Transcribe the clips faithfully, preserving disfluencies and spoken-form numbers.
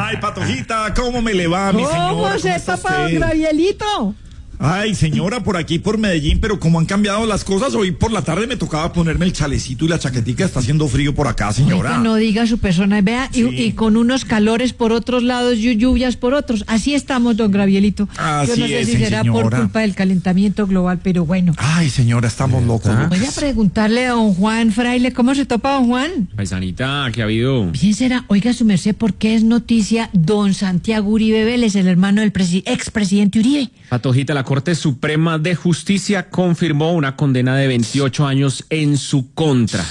Ay, Patojita, ¿cómo me le va, mi señora? ¿Cómo se tapa, don Gabrielito? Ay, señora, por aquí, por Medellín, pero cómo han cambiado las cosas. Hoy por la tarde me tocaba ponerme el chalecito y la chaquetica. Está haciendo frío por acá, señora. Oiga, no diga su persona, vea, sí. y, y con unos calores por otros lados y lluvias por otros. Así estamos, don Gabrielito. Así Yo no sé es, si será señora. por culpa del calentamiento global, pero bueno. Ay, señora, estamos locos. Voy a preguntarle a don Juan Fraile, ¿cómo se topa, don Juan? Paisanita, ¿qué ha habido? Bien será, oiga su merced, ¿por qué es noticia don Santiago Uribe Vélez, el hermano del presi- expresidente Uribe? Patojita, la Corte Suprema de Justicia confirmó una condena de veintiocho años en su contra.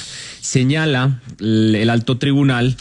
Señala el alto tribunal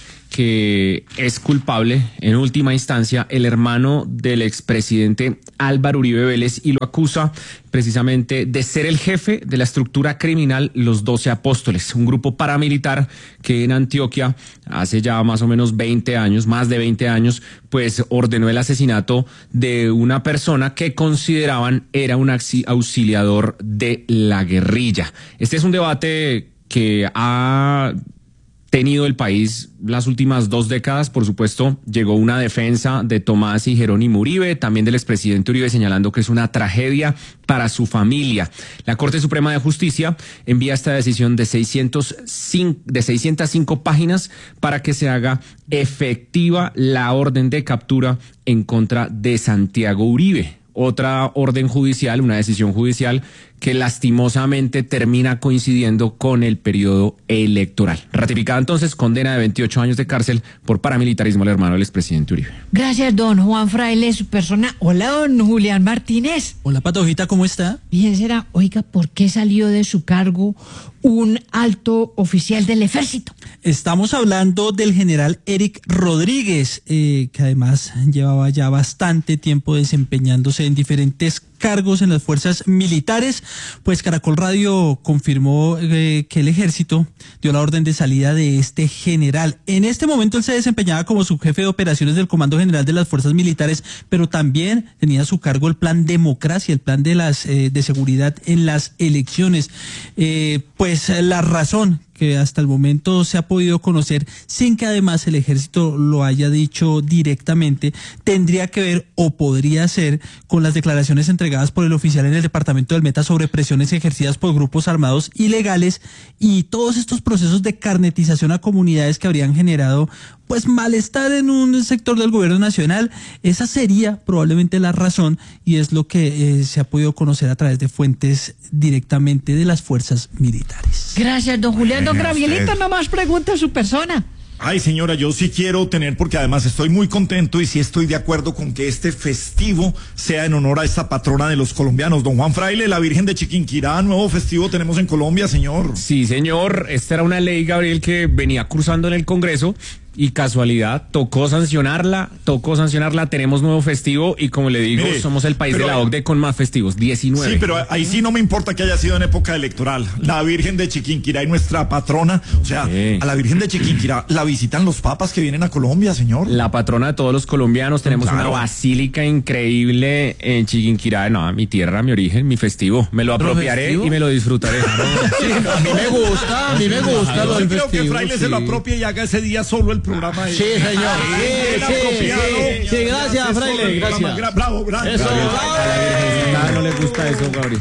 que es culpable, en última instancia, el hermano del expresidente Álvaro Uribe Vélez y lo acusa precisamente de ser el jefe de la estructura criminal Los Doce Apóstoles, un grupo paramilitar que en Antioquia hace ya más o menos veinte años, más de veinte años, pues ordenó el asesinato de una persona que consideraban era un auxiliador de la guerrilla. Este es un debate que ha tenido el país las últimas dos décadas. Por supuesto, llegó una defensa de Tomás y Jerónimo Uribe, también del expresidente Uribe, señalando que es una tragedia para su familia. La Corte Suprema de Justicia envía esta decisión de seiscientos cinco, de seiscientas cinco páginas para que se haga efectiva la orden de captura en contra de Santiago Uribe. Otra orden judicial, una decisión judicial que lastimosamente termina coincidiendo con el periodo electoral. Ratificada entonces, condena de veintiocho años de cárcel por paramilitarismo al hermano del expresidente Uribe. Gracias, don Juan Fraile, su persona. Hola, don Julián Martínez. Hola, Patojita, ¿cómo está? Bien será, oiga, ¿por qué salió de su cargo un alto oficial del ejército? Estamos hablando del general Eric Rodríguez, eh, que además llevaba ya bastante tiempo desempeñándose en diferentes cargos en las fuerzas militares. Pues Caracol Radio confirmó eh, que el ejército dio la orden de salida de este general. En este momento él se desempeñaba como subjefe de operaciones del Comando General de las Fuerzas Militares, pero también tenía a su cargo el plan Democracia, el plan de las eh, de seguridad en las elecciones. Eh, pues la razón que hasta el momento se ha podido conocer, sin que además el ejército lo haya dicho directamente, tendría que ver o podría ser con las declaraciones entregadas por el oficial en el departamento del Meta sobre presiones ejercidas por grupos armados ilegales y todos estos procesos de carnetización a comunidades que habrían generado pues malestar en un sector del gobierno nacional. Esa sería probablemente la razón y es lo que eh, se ha podido conocer a través de fuentes directamente de las fuerzas militares. Gracias, don Julián. Don Gabrielito, nomás pregunta a su persona. Ay, señora, yo sí quiero tener, porque además estoy muy contento y sí estoy de acuerdo con que este festivo sea en honor a esta patrona de los colombianos, don Juan Fraile, la Virgen de Chiquinquirá. Nuevo festivo tenemos en Colombia, señor. Sí, señor, esta era una ley, Gabriel, que venía cursando en el Congreso y casualidad, tocó sancionarla, tocó sancionarla, tenemos nuevo festivo y como le digo, Mire, somos el país de la O C D E con más festivos, diecinueve. Sí, pero ahí sí no me importa que haya sido en época electoral. La Virgen de Chiquinquirá y nuestra patrona, o sea, sí. A la Virgen de Chiquinquirá la visitan los papas que vienen a Colombia, señor. La patrona de todos los colombianos, tenemos claro. Una basílica increíble en Chiquinquirá, no, mi tierra, mi origen, mi festivo. Me lo apropiaré festivo? Y me lo disfrutaré. Sí, no, a mí me gusta, a mí me gusta. Yo sí creo que Fraile sí. Se lo apropie y haga ese día solo el programa de... Sí, señor. Sí, sí, sí, sí, gracias, Fraile, gracias. Bravo, bravo. Eso, Gabriel, bravo. A la Virgencita no le gusta eso, Gabriel.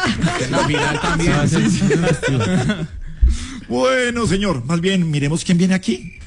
Al final también. Bueno, señor, más bien miremos quién viene aquí.